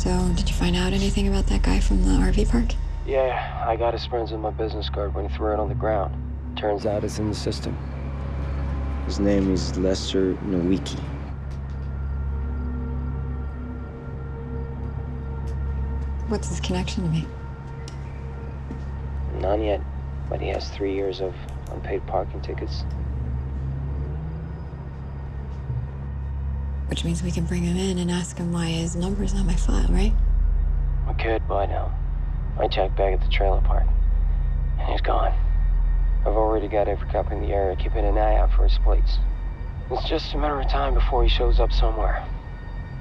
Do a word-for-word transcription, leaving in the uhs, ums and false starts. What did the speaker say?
So, did you find out anything about that guy from the R V park? Yeah, I got his friends in my business card when he threw it on the ground. Turns out it's in the system. His name is Lester Nowicki. What's his connection to me? None yet, but he has three years of unpaid parking tickets. Which means we can bring him in and ask him why his number's on my file, right? We could, but um, I checked back at the trailer park, and he's gone. I've already got every cop in the area keeping an eye out for his plates. It's just a matter of time before he shows up somewhere.